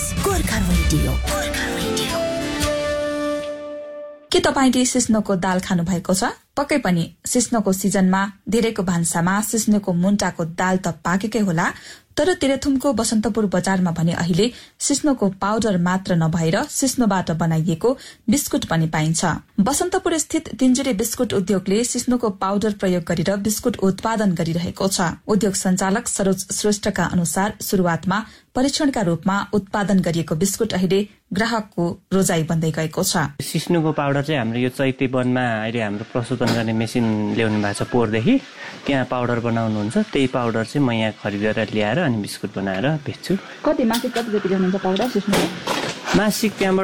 Gorkha radio. के तपाईले सिस्नोको दाल खानु भएको छ? पक्कै पनि सिस्नोको सिजनमा धेरैको भान्सामा सिस्नोको मुन्टाको दाल त पाकेकै होला, तर तेह्रथुमको बसन्तपुर बजारमा भने अहिले सिस्नोको पाउडर मात्र नभएर सिस्नोबाट बनाइएको बिस्कुट पनि पाइन्छ। बसन्तपुर स्थित तिन्जुरे बिस्कुट उद्योगले सिस्नोको पाउडर प्रयोग गरेर बिस्कुट उत्पादन गरिरहेको छ। उद्योग संचालक सरोज श्रेष्ठका अनुसार शुरूआतमा परीक्षणका रूपमा उत्पादन गरिएको बिस्कुट अहिले ग्राहकको रोजाई बन्दै गएको छ। सिस्नोको पाउडर चाहिँ हाम्रो यो चैते वनमा अहिले हाम्रो प्रस्तुत गर्ने मेसिन ल्याउनु भएको छ पोहोरदेखि, त्यहाँ पाउडर बनाउनुहुन्छ। त्यही पाउडर चाहिँ म यहाँ खरिदेर ल्याएर अनि बिस्कुट बनाएर बेच्छु। कति मासिक कति जति ल्याउनुहुन्छ पाउडर सिस्नोको? मासिक त्यहाँबाट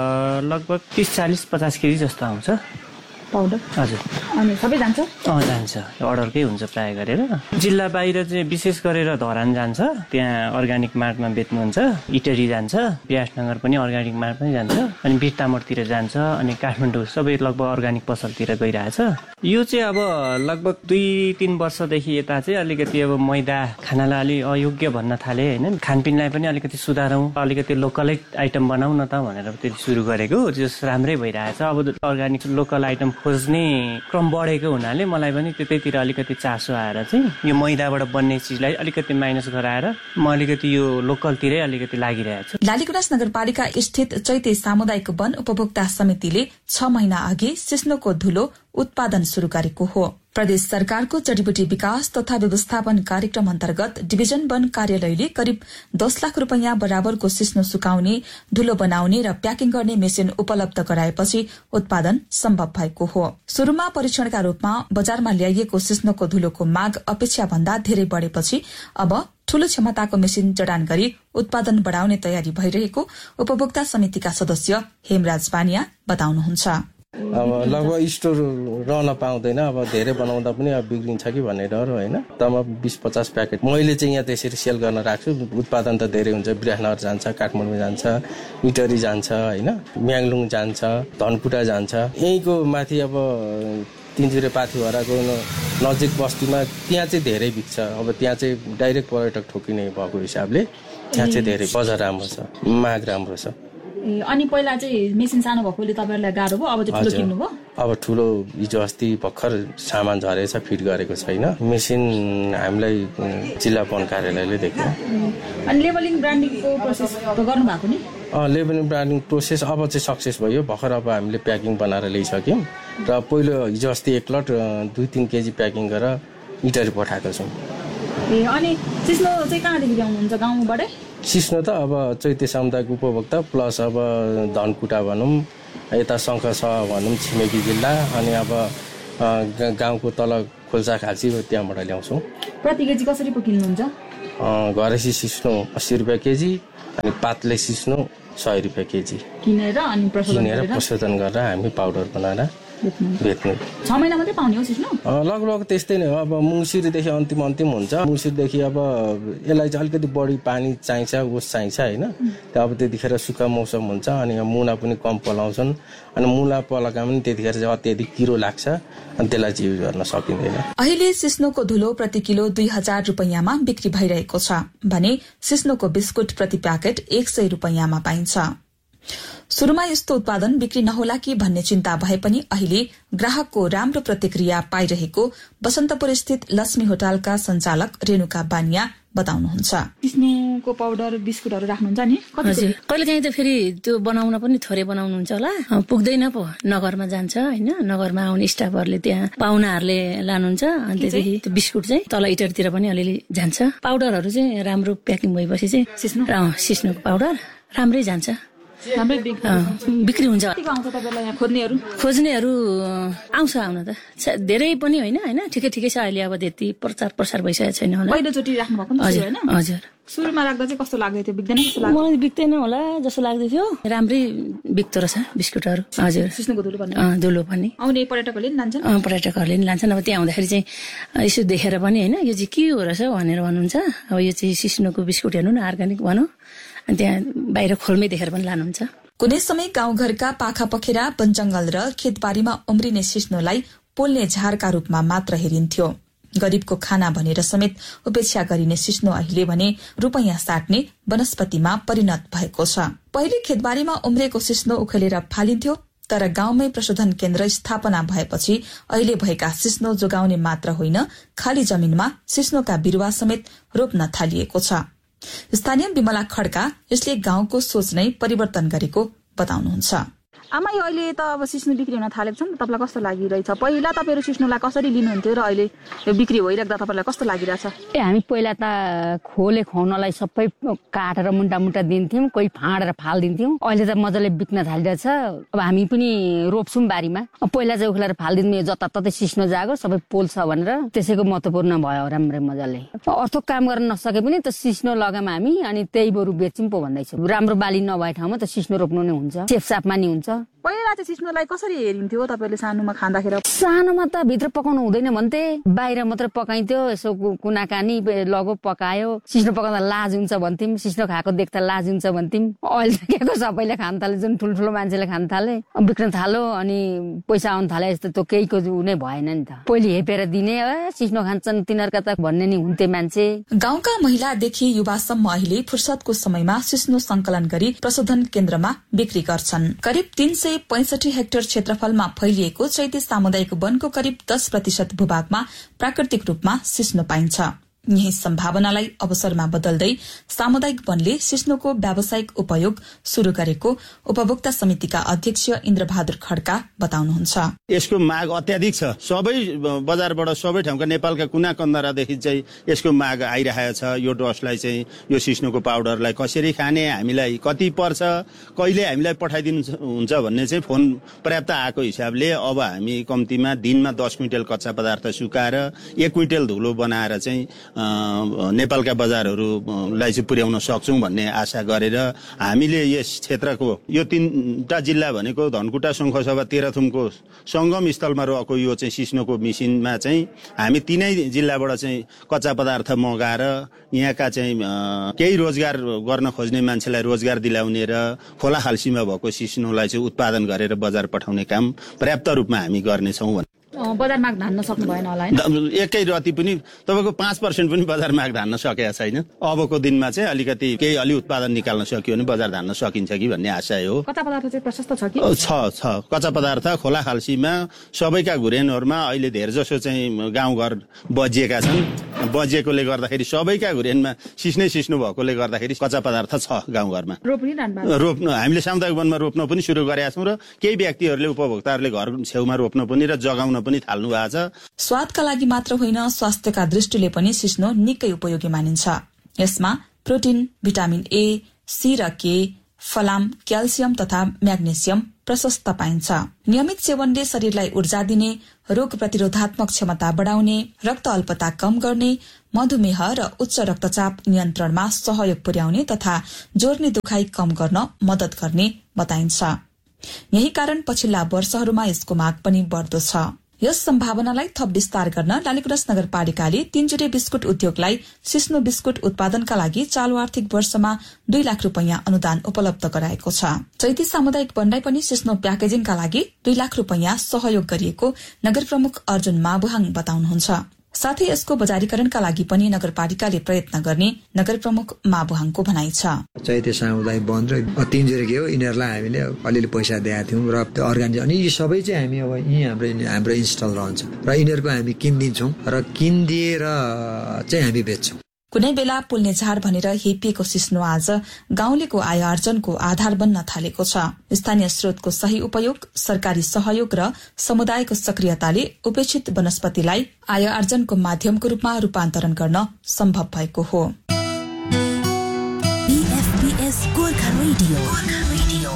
लगभग 30-40-50 केजी जस्तो आउँछ पाउडर। हजुर। अनि सबै जान्छ? जान्छ, अर्डरकै हुन्छ प्राय गरेर। जिल्ला बाहिर चाहिँ विशेष गरेर धरान जान्छ, त्यहाँ अर्ग्यानिक मार्टमा बेच्नुहुन्छ। इटरी जान्छ, व्यासनगर पनि अर्ग्यानिक मार्ट पनि जान्छ, अनि बिरतामोडतिर जान्छ, अनि काठमाडौँ सबै लगभग अर्ग्यानिक पसलतिर गइरहेछ। यो चाहिँ अब लगभग 2-3 वर्षदेखि यता चाहिँ अलिकति अब मैदा खानालाई अलि अयोग्य भन्न थाले होइन, खानपिनलाई पनि अलिकति सुधारौँ, अलिकति लोकलै आइटम बनाऊ न त भनेर त्यो सुरु गरेको, जस राम्रै भइरहेछ। अब अर्ग्यानिक लोकल आइटम खोज्ने क्रम बढेको हुनाले मलाई पनि त्यतैतिर अलिकति चासो आएर चाहिँ यो मैदाबाट बन्ने चिजलाई अलिकति माइनस गराएर म अलिकति यो लोकलतिरै अलिकति लागिरहेको छु। लालीगुराँस नगरपालिका स्थित चैते सामुदायिक वन उपभोक्ता समितिले 6 महिना अघि सिस्नोको धुलो उत्पादन शुरू गरेको हो। प्रदेश सरकारको जडीबुटी विकास तथा व्यवस्थापन कार्यक्रम अन्तर्गत डिभिजन वन कार्यालयले करिब 10 लाख रुपैयाँ बराबरको सिस्नो सुकाउने, धुलो बनाउने र प्याकिङ गर्ने मेसिन उपलब्ध गराएपछि उत्पादन सम्भव भएको हो। शुरूमा परीक्षणका रूपमा बजारमा ल्याइएको सिस्नोको धुलोको माग अपेक्षा भन्दा धेरै बढेपछि अब ठूलो क्षमताको मेसिन जडान गरी उत्पादन बढाउने तयारी भइरहेको उपभोक्ता समितिका सदस्य हेमराज पानिया बताउनुहुन्छ। अब लगभग स्टोर रहन पाउँदैन, अब धेरै बनाउँदा पनि अब बिग्रिन्छ कि भन्ने डर होइन। तब 20-50 प्याकेट मैले चाहिँ यहाँ त्यसरी सेल गर्न राख्छु। उत्पादन त धेरै हुन्छ, विराटनगर जान्छ, काठमाडौँ जान्छ, इटरी जान्छ होइन, म्याङलुङ जान्छ, धनकुटा जान्छ। यहीँको माथि अब तिनजुरे पाथिभराको नजिक बस्तीमा त्यहाँ चाहिँ धेरै बिक्छ। अब त्यहाँ चाहिँ डाइरेक्ट पर्यटक ठोकिने भएको हिसाबले त्यहाँ चाहिँ धेरै बजार राम्रो छ, माग राम्रो छ। अनि पहिला चाहिँ मेसिन सानो भएकोले तपाईहरुलाई गाह्रो भयो, अब चाहिँ ठुलो किन्नु भयो? अब ठुलो हिजो अस्ति भर्खर सामान झरेछ, फिट गरेको छैन। मेसिन हामीलाई जिल्ला वन कार्यालयले दिएको। अनि लेबलिङ ब्रान्डिङको प्रोसेस त गर्नु भएको नि? लेबलिङ ब्रान्डिङ प्रोसेस अब चाहिँ सक्सेस भयो। भर्खर अब हामीले प्याकिङ बनाएर ल्याइसक्यौँ र पहिलो हिजो अस्ति 1 लट 2-3 केजी प्याकिङ गरेर इटरी पठाएको छौँ। अनि सिस्नो चाहिँ कहाँदेखि ल्याउनुहुन्छ? गाउँबाटै? सिस्नो त अब चैते सामुदायिक उपभोक्ता प्लस अब धनकुटा भनौँ, यता शङ्खसह भनौँ छिमेकी जिल्ला, अनि अब गाउँको तल खोल्सा खाल्सी त्यहाँबाट ल्याउँछौँ। प्रति केजी कसरी पो किन्नुहुन्छ? घरेसी सिस्नो 80 रुपियाँ केजी, अनि पातले सिस्नो 100 रुपियाँ केजी किनेर अनि प्रशोधन गरेर हामी पाउडर बनाएर बेच्नु। 6 महिना मात्रै पाउने हो सिस्नो? लगभग त्यस्तै नै हो। अब मुसिरदेखि अन्तिम हुन्छ। मुसिरदेखि अब यसलाई चाहिँ अलिकति बढी पानी चाहिन्छ, ओस चाहिन्छ होइन। अब त्यतिखेर सुक्खा मौसम हुन्छ, अनि मुला पनि कम पलाउँछन्, अनि मुला पलाएका पनि त्यतिखेर चाहिँ अत्याधिक किरो लाग्छ, अनि त्यसलाई चाहिँ युज गर्न सकिँदैन। अहिले सिस्नोको धुलो प्रति किलो 2000 रुपैयाँमा बिक्री भइरहेको छ भने सिस्नोको बिस्कुट प्रति प्याकेट 100 रुपैयाँमा पाइन्छ। शुरूमा यस्तो उत्पादन बिक्री नहोला कि भन्ने चिन्ता भए पनि अहिले ग्राहकको राम्रो प्रतिक्रिया पाइरहेको बसन्तपुर स्थित लक्ष्मी होटलका संचालक रेणुका बानिया बताउनुहुन्छ। सिस्नोको पाउडर बिस्कुटहरू राख्नुहुन्छ नि? हजुर, कहिले काहीँ त फेरि त्यो बनाउन पनि थोरै बनाउनुहुन्छ होला, पुग्दैन पो, नगरमा जान्छ होइन, नगरमा आउने स्टाफहरूले त्यहाँ पाहुनाहरूले लानुहुन्छ, अनि त्यसपछि त्यो बिस्कुट चाहिँ तल इटरतिर पनि अलिअलि जान्छ। पाउडरहरू चाहिँ राम्रो प्याकिङ भएपछि चाहिँ सिस्नोको पाउडर राम्रै जान्छ, बिक्री हुन्छ। खोज्नेहरू आउँछ, आउन त धेरै पनि होइन, ठिकै छ। अहिले अब त्यति प्रचार भइसकेको छैन होला। पहिलोचोटि राख्नु भएको होइन? हजुर। सुरुमा राख्दा चाहिँ कस्तो लाग्दै थियो? बिग्दैन जस्तो लाग्यो? मलाई बिग्दैन होला जस्तो लाग्दै थियो, राम्रै बिक्दो रहेछ बिस्कुटहरू। हजुर, सिस्नोको धुलो पनि आउने पर्यटकहरूले नि लान्छन्? पर्यटकहरूले नि लान्छन्। अब त्यहाँ आउँदाखेरि चाहिँ यसो देखेर पनि होइन, यो चाहिँ के हो रहेछ भनेर भन्नुहुन्छ। अब यो चाहिँ सिस्नोको बिस्कुट हेर्नु न, अर्ग्यानिक भनौँ, अनि त्यहाँ बाहिर खोलमै देखेर पनि लानुहुन्छ। कुनै समय गाउँघरका पाखा पखेरा, वनजंगल र खेतबारीमा उम्रिने सिस्नोलाई पोल्ने झारका रूपमा मात्र हेरिन्थ्यो, गरीबको खाना भनेर समेत उपेक्षा गरिने सिस्नो अहिले भने रुपैयाँ साट्ने वनस्पतिमा परिणत भएको छ। पहिले खेतबारीमा उम्रेको सिस्नो उखेलेर फालिन्थ्यो, तर गाउँमै प्रशोधन केन्द्र स्थापना भएपछि अहिले भएका सिस्नो जोगाउने मात्र होइन, खाली जमिनमा सिस्नोका बिरुवा समेत रोप्न थालिएको छ। स्थानीय विमला खड्का यसले गाउँको सोच नै परिवर्तन गरेको बताउनुहुन्छ। आमा यो अहिले त अब सिस्नो बिक्री हुन थालेको छ नि, तपाईँलाई कस्तो लागिरहेछ? पहिला तपाईँहरू सिस्नोलाई कसरी लिनुहुन्थ्यो र अहिले यो बिक्री भइराख्दा तपाईँलाई कस्तो लागिरहेछ? हामी पहिला त खोले खुवाउनलाई सबै काटेर मुन्टा मुन्टा दिन्थ्यौँ, कोही फाँडेर फालिदिन्थ्यौँ। अहिले त मजाले बिक्न थालिरहेछ। अब हामी पनि रोप्छौँ बारीमा। पहिला चाहिँ उखेलेर फालिदिन्थ्यौँ, जताततै सिस्नो जागो सबै पोल्छ भनेर, त्यसैको महत्त्वपूर्ण भयो राम्रै मजाले। अर्को काम गर्न नसके पनि त सिस्नो लगाम हामी, अनि त्यही बरु बेच्छौँ पो भन्दैछु। राम्रो बाली नभए ठाउँमा त सिस्नो रोप्नु नै हुन्छ, चेपचापमा नि हुन्छ। पहिला चाहिँ सिस्नोलाई कसरी हेरिन्थ्यो तपाईँले सानोमा खाँदाखेरि? सानोमा त भित्र पकाउनु हुँदैन भन्थे, बाहिर मात्र पकाइन्थ्यो। यसो कुनाकानी लगो पकायो। सिस्नो पकाउँदा लाज हुन्छ भन्थ्यौँ, सिस्नो खाएको देख्दा लाज हुन्छ भन्थ्यौँ। अहिले त के सबैले खान थाले, जुन ठुल्ठुलो मान्छेले खान थाले, बिक्न थाल्यो, अनि पैसा आउनु थाले। यस्तो त केहीको नै भएन नि त। पहिले हेपेर दिने सिस्नो खान्छन् तिनीहरूका त भन्ने नि हुन्थे मान्छे। गाउँका महिलादेखि युवासम्म अहिले फुर्सदको समयमा सिस्नो संकलन गरी प्रशोधन केन्द्रमा बिक्री गर्छन्। करिब 365 हेक्टर क्षेत्रफलमा फैलिएको चैते सामुदायिक वनको करिब 10% भूभागमा प्राकृतिक रूपमा सिस्नो पाइन्छ। यही सम्भावनालाई अवसरमा बदल्दै सामुदायिक वनले सिस्नोको व्यावसायिक उपयोग शुरू गरेको उपभोक्ता समितिका अध्यक्ष इन्द्रबहादुर खड्का बताउनुहुन्छ। यसको माग अत्याधिक छ। सबै बजारबाट सबै ठाउँका नेपालका कुना कन्दरादेखि चाहिँ यसको माग आइरहेको छ। यो डस्टलाई चाहिँ, यो सिस्नोको पाउडरलाई कसरी खाने, हामीलाई कति पर्छ, कहिले हामीलाई पठाइदिनु हुन्छ भन्ने चाहिँ फोन पर्याप्त आएको हिसाबले अब हामी कम्तीमा दिनमा 10 क्विन्टल कच्चा पदार्थ सुकाएर 1 क्विन्टल धुलो बनाएर चाहिँ नेपालका बजारहरूलाई चाहिँ पुर्याउन सक्छौं भन्ने आशा गरेर हामीले यस क्षेत्रको यो 3टा जिल्ला भनेको धनकुटा, शङ्खसभा, तेह्रथुमको संगम स्थलमा रहेको यो चाहिँ सिस्नोको मिसिनमा चाहिँ हामी 3नै जिल्लाबाट चाहिँ कच्चा पदार्थ मगाएर यहाँका चाहिँ केही रोजगार गर्न खोज्ने मान्छेलाई रोजगार दिलाउने र खोला खाल्सीमा भएको सिस्नोलाई चाहिँ उत्पादन गरेर बजार पठाउने काम पर्याप्त रूपमा हामी गर्नेछौँ। बजार माग धान्न सक्नु भएन होला हैन? एकै रति पनि तपाईको 5% पनि बजार माग धान्न सकेका छैन। अबको दिनमा चाहिँ अलिकति केही अलि उत्पादन निकाल्न सकियो भने बजार धान्न सकिन्छ कि भन्ने आशा हो। कच्चा पदार्थ चाहिँ प्रशस्त छ कि? छ कच्चा पदार्थ खोला खाल्सीमा सबैका घुरेनहरुमा अहिले धेर जसो चाहिँ गाउँघर बजिएका छन्। बजिएकोले गर्दाखेरि सबैका घुरेनमा सिस्नो भएकोले गर्दाखेरि कच्चा पदार्थ छ गाउँघरमा। रोप्न हामीले सामुदायिक वनमा रोप्न पनि सुरु गरेका छौं र केही व्यक्तिहरूले उपभोक्ताहरूले घर छेउमा रोप्न पनि र जगाउन पनि थाल्नु भएको छ। स्वादका लागि मात्र होइन, स्वास्थ्यका दृष्टिले पनि सिस्नो निकै उपयोगी मानिन्छ। यसमा प्रोटिन, भिटामिन ए, सी र के, फलाम, क्याल्सियम तथा म्याग्नेसियम प्रशस्त पाइन्छ। नियमित सेवनले शरीरलाई ऊर्जा दिने, रोग प्रतिरोधात्मक क्षमता बढ़ाउने, रक्त अल्पता कम गर्ने, मधुमेह र उच्च रक्तचाप नियन्त्रणमा सहयोग पुर्याउने तथा जोर्नी दुखाइ कम गर्न मदत गर्ने बताइन्छ। यही कारण पछिल्ला वर्षहरूमा यसको माग पनि बढ्दो छ। यस सम्भावनालाई थप विस्तार गर्न लालीगुराँस नगरपालिकाले तिनजुरे बिस्कुट उद्योगलाई सिस्नो बिस्कुट उत्पादनका लागि चालू आर्थिक वर्षमा 2 लाख रुपैयाँ अनुदान उपलब्ध गराएको छ। चैती सामुदायिक वनलाई पनि सिस्नो प्याकेजिङका लागि 2 लाख रुपैयाँ सहयोग गरिएको नगर प्रमुख अर्जुन माबुहाङ बताउनुहुन्छ। साथै यसको बजारीकरणका लागि पनि नगरपालिकाले प्रयत्न गर्ने नगर प्रमुख माबुहाङको भनाइ छ। चैते सामुदायिक वन र तिनजुरे के हो, यिनीहरूलाई हामीले अलिअलि पैसा दिएका थियौँ र अर्गानिक अनि यी सबै चाहिँ हामी अब यी हाम्रो इन्स्टल रहन्छ र यिनीहरूको हामी किनिदिन्छौँ र किनिदिएर चाहिँ हामी बेच्छौँ। कुनै बेला पुल्ने झार भनेर हेपिएको सिस्नो आज गाउँलेको आय आर्जनको आधार बन्न थालेको छ। स्थानीय स्रोतको सही उपयोग, सरकारी सहयोग र समुदायको सक्रियताले उपेक्षित वनस्पतिलाई आय आर्जनको माध्यमको रूपमा रूपान्तरण गर्न सम्भव भएको हो।